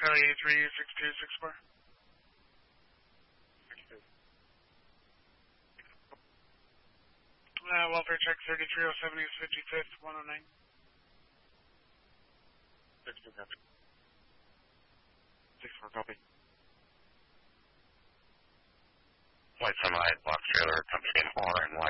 Charlie 836264. Welfare check 3307 East 55th, 109. 64 copy. 64 copy. White Sunlight, box trailer, company R and Y